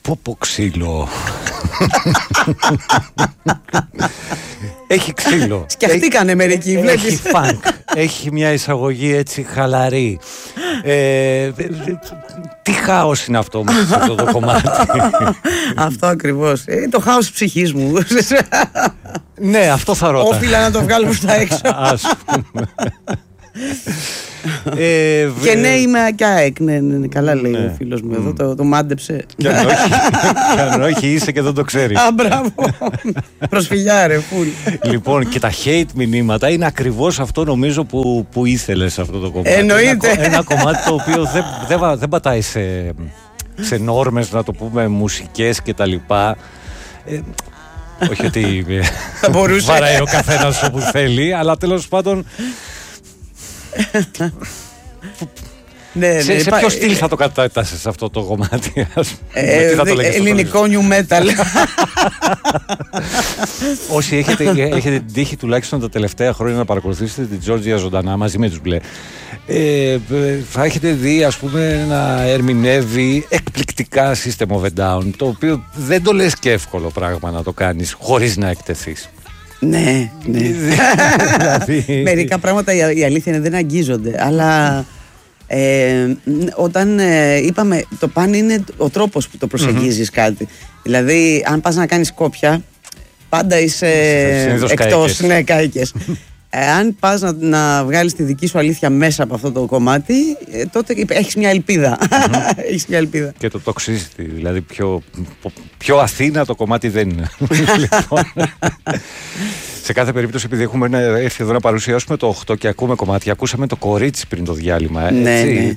Πω ξύλο. Έχει ξύλο. Σκεφτήκανε μερικοί, βλέπεις. Έχει φανκ. Έχει μια εισαγωγή έτσι χαλαρή. Τι χάος είναι αυτό μέσα σε αυτό το κομμάτι? Αυτό ακριβώς. Το χάος ψυχής μου. Ναι, αυτό θα ρώτα. Όφιλα να το βγάλουμε στα έξω. Ας πούμε. Και ναι, είμαι ΑΚΑΕΚ. Ναι, καλά λέει ο φίλος μου εδώ. Το μάντεψε. Και αν όχι είσαι και δεν το ξέρεις. Α, μπράβο. Προσφυγιά ρε, φουλ. Λοιπόν, και τα hate μηνύματα είναι ακριβώς αυτό νομίζω που ήθελες σε αυτό το κομμάτι. Εννοείται. Ένα κομμάτι το οποίο δεν πατάει σε νόρμες, να το πούμε, μουσικές και τα λοιπά. Όχι ότι βαράει ο καθένας όπου θέλει, αλλά τέλος πάντων σε ποιο στυλ θα το κατάτασες αυτό το κομμάτι? Ελληνικό new metal. Όσοι έχετε την τύχη τουλάχιστον τα τελευταία χρόνια να παρακολουθήσετε την Τζόρτζια ζωντανά μαζί με τους Μπλε, θα έχετε δει, ας πούμε, να ερμηνεύει εκπληκτικά System of a Down, το οποίο δεν το λες και εύκολο πράγμα να το κάνεις χωρίς να εκτεθείς. Ναι. Μερικά πράγματα η αλήθεια είναι δεν αγγίζονται, αλλά όταν είπαμε το παν είναι ο τρόπος που το προσεγγίζεις κάτι. Δηλαδή αν πας να κάνεις κόπια πάντα είσαι εκτός, ναι, κάηκες. Αν πας να βγάλεις τη δική σου αλήθεια μέσα από αυτό το κομμάτι, τότε έχεις μια ελπίδα. Έχεις μια ελπίδα. Και το Toxicity, δηλαδή πιο Αθήνα το κομμάτι δεν είναι. Σε κάθε περίπτωση, επειδή έχουμε έρθει εδώ να παρουσιάσουμε το 8 και ακούμε κομμάτια, ακούσαμε το Κορίτσι πριν το διάλειμμα. Ναι.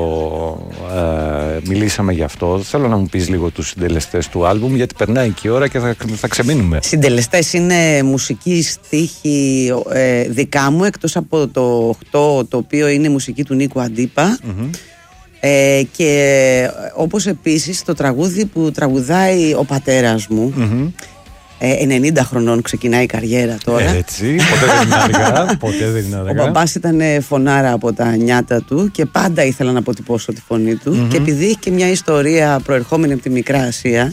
Μιλήσαμε γι' αυτό. Θέλω να μου πεις λίγο τους συντελεστές του άλμπουμ, γιατί περνάει και η ώρα και θα ξεμείνουμε. Συντελεστές είναι μουσική στίχη δικά μου, εκτός από το 8, το οποίο είναι μουσική του Νίκου Αντίπα. Και όπως επίσης το τραγούδι που τραγουδάει ο πατέρας μου, 90 χρονών ξεκινάει η καριέρα τώρα. Έτσι, ποτέ δεν είναι αργά. Ο μπαμπάς ήταν φωνάρα από τα νιάτα του και πάντα ήθελα να αποτυπώσω τη φωνή του. Και επειδή έχει και μια ιστορία προερχόμενη από τη Μικρά Ασία,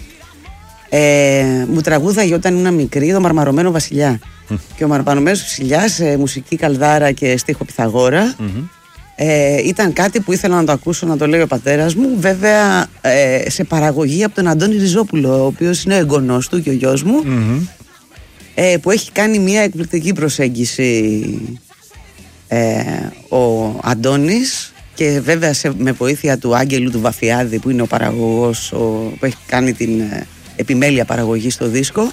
μου τραγούδαγε όταν ήμουν μικρή το Μαρμαρωμένο Βασιλιά. Και ο Μαρμαρωμένος Βασιλιάς, μουσική Καλδάρα και στίχο Πυθαγόρα, ήταν κάτι που ήθελα να το ακούσω να το λέει ο πατέρας μου, βέβαια σε παραγωγή από τον Αντώνη Ριζόπουλο, ο οποίος είναι ο εγγονός του και ο γιος μου, που έχει κάνει μια εκπληκτική προσέγγιση ο Αντώνης, και βέβαια με βοήθεια του Άγγελου του Βαφιάδη, που είναι ο παραγωγός που έχει κάνει την επιμέλεια παραγωγή στο δίσκο.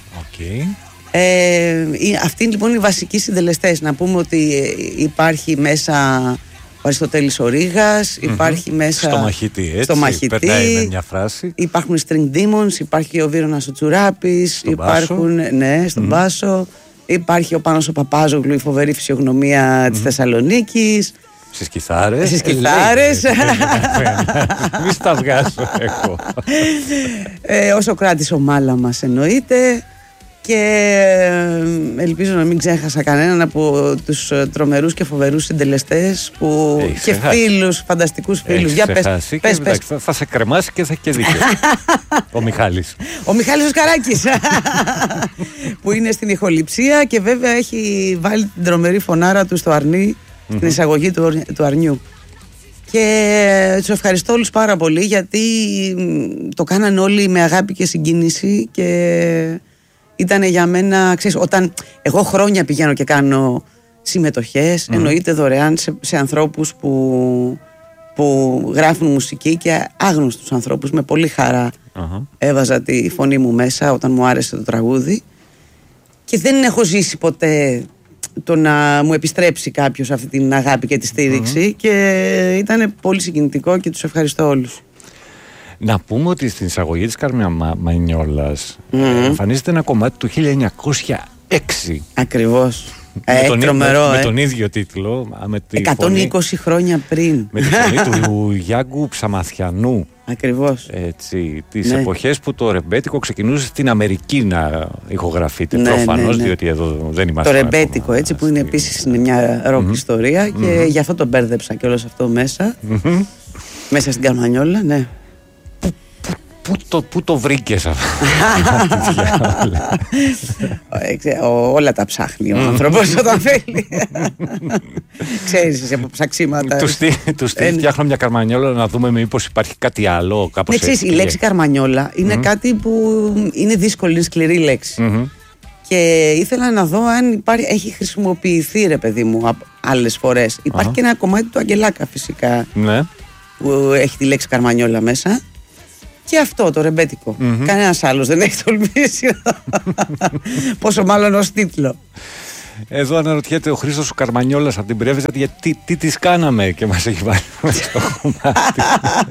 Αυτοί λοιπόν είναι οι βασικοί συντελεστές. Να πούμε ότι υπάρχει μέσα ο Αριστοτέλης ο Ρήγας, υπάρχει μέσα στο Μαχητή, έτσι, περνάει με μια φράση. Υπάρχουν οι String Demons, υπάρχει ο Βίρονας ο Τσουράπης, υπάρχουν στον μπάσο, υπάρχει ο Πάνος ο Παπάζογλου, η φοβερή φυσιογνωμία της Θεσσαλονίκης. Στις κιθάρες. Μη στα βγάζω εγώ. Ο Σοκράτης ο Μάλαμας εννοείται. Και ελπίζω να μην ξέχασα κανέναν από τους τρομερούς και φοβερούς συντελεστές και φίλους, φανταστικούς φίλους. Για πες. Θα σε κρεμάσει και θα έχει και δίκιο. Ο Μιχάλης. Ο Μιχάλης ο Σκαράκης, που είναι στην ηχοληψία και βέβαια έχει βάλει την τρομερή φωνάρα του στο αρνί, στην εισαγωγή του αρνιού. Και τους ευχαριστώ όλους πάρα πολύ, γιατί το κάνανε όλοι με αγάπη και συγκίνηση και ήταν για μένα, ξέρεις, όταν εγώ χρόνια πηγαίνω και κάνω συμμετοχές, εννοείται δωρεάν σε ανθρώπους που γράφουν μουσική, και άγνωστους ανθρώπους, με πολύ χαρά έβαζα τη φωνή μου μέσα όταν μου άρεσε το τραγούδι, και δεν έχω ζήσει ποτέ το να μου επιστρέψει κάποιος αυτή την αγάπη και τη στήριξη, και ήταν πολύ συγκινητικό και τους ευχαριστώ όλους. Να πούμε ότι στην εισαγωγή της Κάρμια Μανιόλας εμφανίζεται ένα κομμάτι του 1906. Ακριβώς. Με τον ίδιο τίτλο. 120 χρόνια πριν. Με τη φωνή του Γιάνγκου Ψαμαθιανού. Ακριβώς. Έτσι, τις εποχές που το ρεμπέτικο ξεκινούσε στην Αμερική να ηχογραφείται. Προφανώς, διότι εδώ δεν είμαστε. Το ρεμπέτικο, έτσι, που είναι επίσης μια ροκ ιστορία, και γι' αυτό το μπέρδεψα και όλο αυτό μέσα. Μέσα στην Καρμανιόλα, ναι. Πού το βρήκες αυτό? Όλα τα ψάχνει ο άνθρωπος όταν θέλει. Ξέρεις εσύ από ψαξίματα. Τους φτιάχνω μια καρμανιόλα να δούμε μήπως υπάρχει κάτι άλλο κάπως έτσι. Ξέρεις, η λέξη καρμανιόλα είναι κάτι που είναι δύσκολη, είναι σκληρή λέξη. Και ήθελα να δω αν έχει χρησιμοποιηθεί, ρε παιδί μου, άλλες φορές. Υπάρχει και ένα κομμάτι του Αγγελάκα φυσικά, που έχει τη λέξη καρμανιόλα μέσα. Και αυτό το ρεμπέτικο. Κανένας άλλος δεν έχει τολμήσει. Πόσο μάλλον ως τίτλο. Εδώ αναρωτιέται ο Χρήστος ο Καρμανιόλας από την Πρέβεζα, γιατί τι τις κάναμε και μας έχει βάλει στο κομμάτι.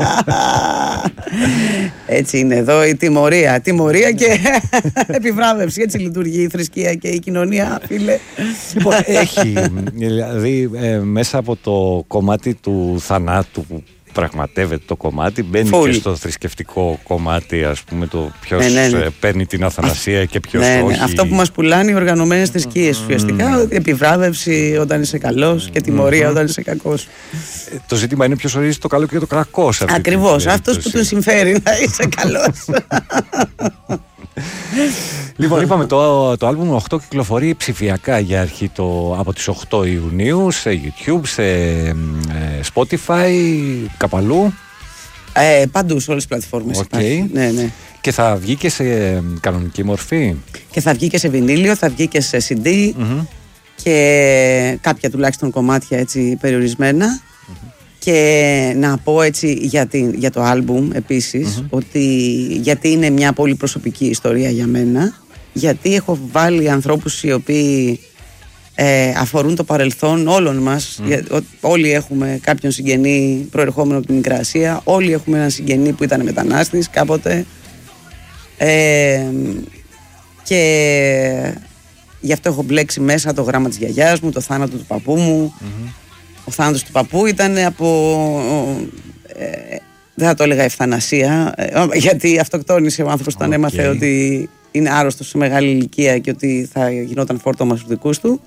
Έτσι είναι εδώ η τιμωρία. Τιμωρία και επιβράβευση. Έτσι λειτουργεί η θρησκεία και η κοινωνία, φίλε. Λοιπόν, έχει δηλαδή μέσα από το κομμάτι του θανάτου που πραγματεύεται το κομμάτι, μπαίνει και στο θρησκευτικό κομμάτι, ας πούμε, το ποιος παίρνει την αθανασία και ποιος όχι. Αυτό που μας πουλάνε οι οργανωμένες θρησκείες ουσιαστικά, επιβράβευση όταν είσαι καλός και τιμωρία όταν είσαι κακός. Το ζήτημα είναι ποιος ορίζει το καλό και το κακό. Ακριβώς, αυτός που του συμφέρει να είσαι καλός. Λοιπόν, είπαμε το άλμπουμ 8 κυκλοφορεί ψηφιακά για αρχή από τις 8 Ιουνίου σε YouTube, σε Spotify, κάπου αλλού. Παντού, σε όλες τις πλατφόρμες υπάρχει. Ναι. Και θα βγει και σε κανονική μορφή. Και θα βγει και σε βινίλιο, θα βγει και σε CD και κάποια τουλάχιστον κομμάτια έτσι περιορισμένα. Και να πω έτσι για το άλμπουμ επίσης ότι γιατί είναι μια πολύ προσωπική ιστορία για μένα, γιατί έχω βάλει ανθρώπους οι οποίοι αφορούν το παρελθόν όλων μας. Όλοι έχουμε κάποιον συγγενή προερχόμενο από την Μικρά Ασία, όλοι έχουμε έναν συγγενή που ήταν μετανάστης κάποτε, και γι' αυτό έχω μπλέξει μέσα το γράμμα της γιαγιάς μου, το θάνατο του παππού μου. Ο θάνατος του παππού ήταν δεν θα το έλεγα ευθανασία, γιατί αυτοκτόνησε ο άνθρωπος όταν έμαθε ότι είναι άρρωστος σε μεγάλη ηλικία και ότι θα γινόταν φόρτωμα στους δικούς του.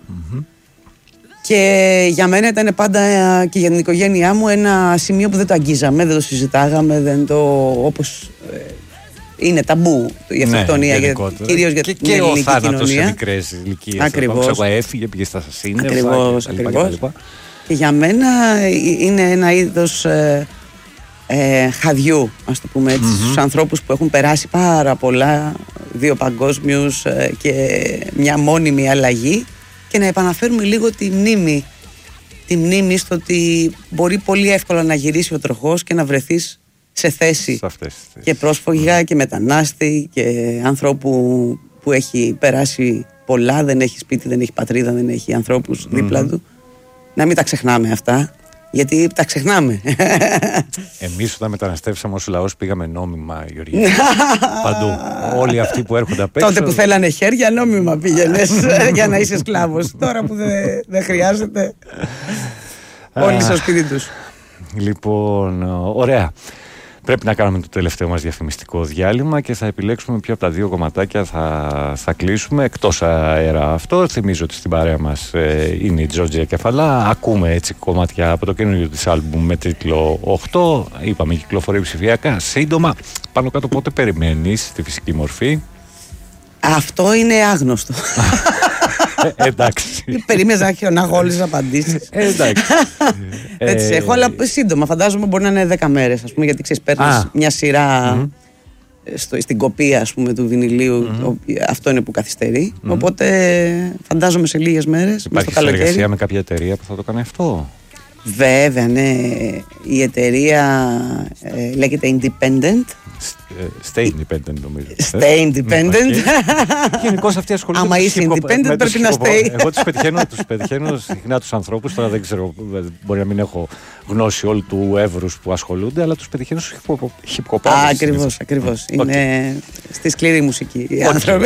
Και για μένα ήταν πάντα και για την οικογένειά μου ένα σημείο που δεν το αγγίζαμε, δεν το συζητάγαμε, όπως είναι ταμπού η αυτοκτονία, κυρίως για την ελληνική κοινωνία. Και ο θάνατος σε μικρές ηλικίες. Ακριβώς. Έφυγε, πήγε στα σύννεφα. Ακριβώς. Και για μένα είναι ένα είδος χαδιού, ας το πούμε έτσι, στους ανθρώπους που έχουν περάσει πάρα πολλά, 2 παγκόσμιους και μια μόνιμη αλλαγή, και να επαναφέρουμε λίγο τη μνήμη στο ότι μπορεί πολύ εύκολα να γυρίσει ο τροχός και να βρεθείς σε θέση και πρόσφυγα και μετανάστη και ανθρώπου που έχει περάσει πολλά, δεν έχει σπίτι, δεν έχει πατρίδα, δεν έχει ανθρώπους δίπλα του. Να μην τα ξεχνάμε αυτά, γιατί τα ξεχνάμε. Εμείς όταν μεταναστεύσαμε ως λαός πήγαμε νόμιμα, Γεωργία. Παντού. Όλοι αυτοί που έρχονται απ' έξω. Τότε που θέλανε χέρια, νόμιμα πήγαινες για να είσαι σκλάβος. Τώρα που δεν χρειάζεται, όλοι στο σπίτι τους. Λοιπόν, ωραία. Πρέπει να κάνουμε το τελευταίο μας διαφημιστικό διάλειμμα και θα επιλέξουμε ποιο από τα 2 κομματάκια θα κλείσουμε εκτός αέρα. Αυτό θυμίζω ότι στην παρέα μας είναι η Τζόρτζια Κεφαλά. Ακούμε έτσι κομμάτια από το καινούριο της άλμπουμ με τίτλο 8. Είπαμε κυκλοφορεί ψηφιακά. Σύντομα, πάνω κάτω πότε περιμένεις τη φυσική μορφή? Αυτό είναι άγνωστο. Εντάξει. Περίμενα να έχω όλες τις απαντήσεις. Εντάξει. Έτσι έχω, αλλά σύντομα. Φαντάζομαι μπορεί να είναι 10 μέρες, ας πούμε, γιατί ξέρεις, παίρνεις μια σειρά στην κοπία, ας πούμε, του βινιλίου. Αυτό είναι που καθυστερεί. Οπότε φαντάζομαι σε λίγες μέρες. Υπάρχει συνεργασία με κάποια εταιρεία που θα το κάνει αυτό? Βέβαια, ναι. Η εταιρεία λέγεται Independent. Stay independent, νομίζω. Stay independent. Γενικώς αυτοί ασχολούνται. Άμα είσαι independent πρέπει να stay. Εγώ τους πετυχαίνω συχνά τους ανθρώπους. Τώρα δεν ξέρω, μπορεί να μην έχω γνώση όλου του εύρους που ασχολούνται, αλλά τους πετυχαίνω στους hip-hop. Ακριβώς. Είναι στη σκληρή μουσική οι άνθρωποι.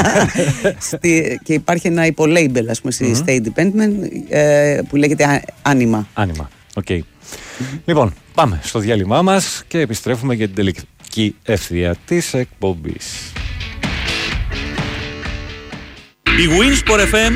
Και υπάρχει ένα υπολέιμπελ, ας πούμε, στη Stay Independent που λέγεται Anima. Anima, οκ. Λοιπόν, πάμε στο διάλειμμά μας και επιστρέφουμε για την τελική ευθεία της εκπομπής. Η Winsport FM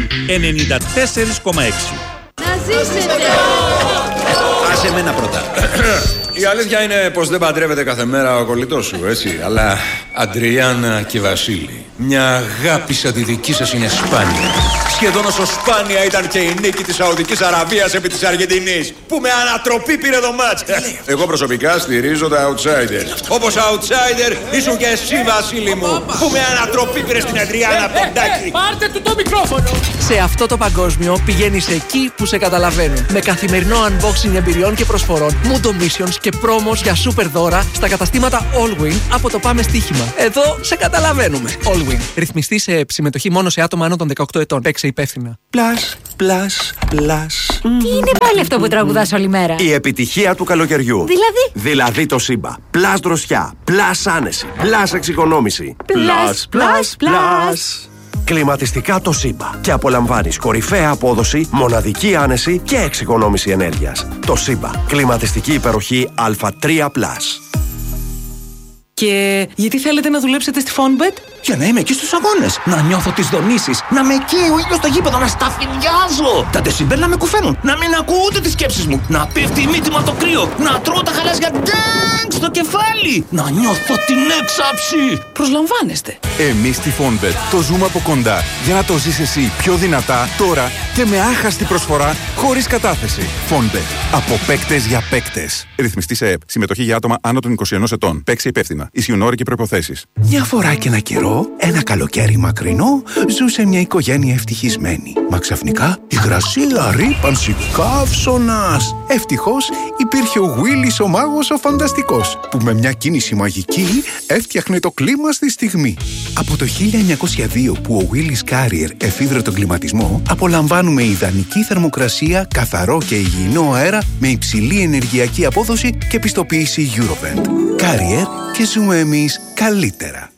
94,6. Να ζήσετε! Άσε μένα πρώτα. Η αλήθεια είναι πως δεν παντρεύεται κάθε μέρα ο κολλητός σου, έτσι. Αλλά Αντριάννα και Βασίλη, μια αγάπη σαν τη δική σας είναι σπάνια. Σχεδόν όσο σπάνια ήταν και η νίκη της Σαουδικής Αραβίας επί της Αργεντινής, που με ανατροπή πήρε το μάτς. Εγώ προσωπικά στηρίζω τα outsiders. Όπως outsider ήσουν και εσύ, Βασίλη μου, που με ανατροπή πήρε στην Αντριάννα Ποντάκη. Πάρτε του το μικρόφωνο! Σε αυτό το παγκόσμιο πηγαίνεις εκεί που σε καταλαβαίνουν. Με καθημερινό unboxing εμπειριών και προσφορών, Mundo Missions και promos για super δώρα στα καταστήματα Allwin από το Πάμε Στοίχημα. Εδώ σε καταλαβαίνουμε. Allwin. Ρυθμιστή σε συμμετοχή μόνο σε άτομα άνω των 18 ετών. Παίξε υπεύθυνα. Πλάς. Τι είναι πάλι αυτό που τραγουδάς όλη μέρα? Η επιτυχία του καλοκαιριού. Δηλαδή το Σύμπα. Πλάς δροσιά. Πλάς άνεση. Πλάς εξοικονόμηση. Πλάς. Κλιματιστικά το Σύμπα. Και απολαμβάνεις κορυφαία απόδοση, μοναδική άνεση και εξοικονόμηση ενέργειας. Το Σύμπα. Κλιματιστική υπεροχή Α3+. Και γιατί θέλετε να δουλέψετε στη Fonbet? Για να είμαι εκεί στους αγώνες, να νιώθω τις δονήσεις, να με καίει ο ήλιος στο γήπεδο, να σταφυριάζω. Τα δεσιμπέλ να με κουφαίνουν, να μην ακούω ούτε τις σκέψεις μου, να πέφτει η μύτη μου από το κρύο, να τρώω τα χαλάζια ντάγκ στο κεφάλι, να νιώθω την έξαψη. Προσλαμβάνεστε. Εμείς στη Fonbet το ζούμε από κοντά για να το ζεις εσύ πιο δυνατά τώρα και με άχαστη προσφορά χωρίς κατάθεση. Fonbet. Από παίκτες για παίκτες. Ρυθμιστή σε ΕΠ. Συμμετοχή για άτομα άνω των 21 ετών. Παίξε υπεύθυνα. Ισχύουν όροι και προϋποθέσεις. Μια φορά και ένα καιρό, ένα καλοκαίρι μακρινό, ζούσε μια οικογένεια ευτυχισμένη. Μα ξαφνικά η γρασίλα ρύπανση καύσωνας. Ευτυχώς υπήρχε ο Willis ο μάγος ο φανταστικός, που με μια κίνηση μαγική έφτιαχνε το κλίμα στη στιγμή. Από το 1902 που ο Willis Carrier εφήβρε τον κλιματισμό, απολαμβάνουμε ιδανική θερμοκρασία, καθαρό και υγιεινό αέρα με υψηλή ενεργειακή απόδοση και πιστοποίηση Eurovent. Carrier, και ζούμε εμείς καλύτερα.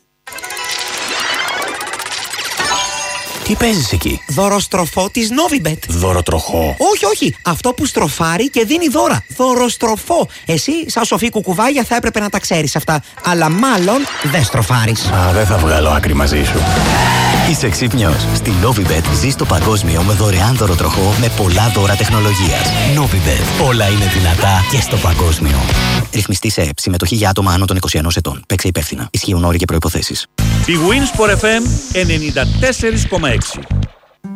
Τι παίζεις εκεί? Δωροστροφό της Novibet. Δωροτροχό? Όχι. Αυτό που στροφάρει και δίνει δώρα. Δωροστροφό. Εσύ, σαν σοφή κουκουβάγια, θα έπρεπε να τα ξέρεις αυτά. Αλλά μάλλον δεν στροφάρεις. Δεν θα βγάλω άκρη μαζί σου. Είσαι ξύπνιος. Στη Novibet ζεις το παγκόσμιο με δωρεάν δωροτροχό με πολλά δώρα τεχνολογίας. Novibet. Όλα είναι δυνατά και στο παγκόσμιο. Ρυθμιστή σε ΕΠ. Συμμετοχή για άτομα άνω των 21 ετών. Παίξε υπεύθυνα. Ισχύουν όροι και προϋποθέσεις. Η Winsport FM 94,6.